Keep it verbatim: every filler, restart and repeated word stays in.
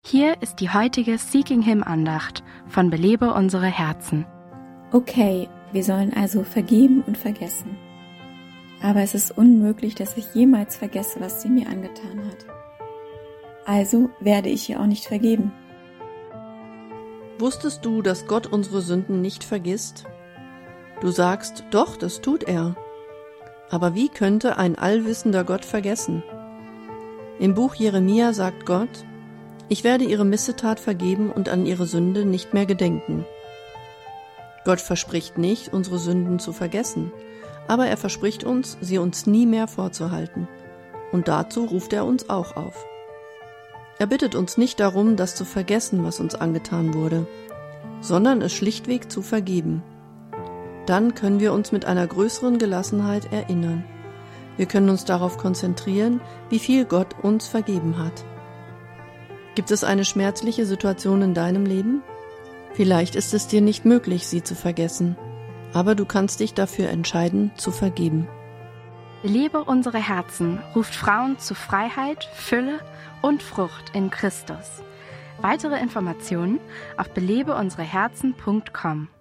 Hier ist die heutige Seeking Him Andacht von Belebe unsere Herzen. Okay, wir sollen also vergeben und vergessen. Aber es ist unmöglich, dass ich jemals vergesse, was sie mir angetan hat. Also werde ich ihr auch nicht vergeben. Wusstest du, dass Gott unsere Sünden nicht vergisst? Du sagst, doch, das tut er. Aber wie könnte ein allwissender Gott vergessen? Im Buch Jeremia sagt Gott, ich werde ihre Missetat vergeben und an ihre Sünde nicht mehr gedenken. Gott verspricht nicht, unsere Sünden zu vergessen, aber er verspricht uns, sie uns nie mehr vorzuhalten. Und dazu ruft er uns auch auf. Er bittet uns nicht darum, das zu vergessen, was uns angetan wurde, sondern es schlichtweg zu vergeben. Dann können wir uns mit einer größeren Gelassenheit erinnern. Wir können uns darauf konzentrieren, wie viel Gott uns vergeben hat. Gibt es eine schmerzliche Situation in deinem Leben? Vielleicht ist es dir nicht möglich, sie zu vergessen, aber du kannst dich dafür entscheiden, zu vergeben. Belebe unsere Herzen ruft Frauen zu Freiheit, Fülle und Frucht in Christus. Weitere Informationen auf belebe unsere herzen punkt com.